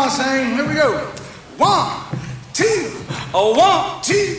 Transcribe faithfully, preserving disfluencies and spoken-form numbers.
I'll sing. Here we go. One, two, a one, two.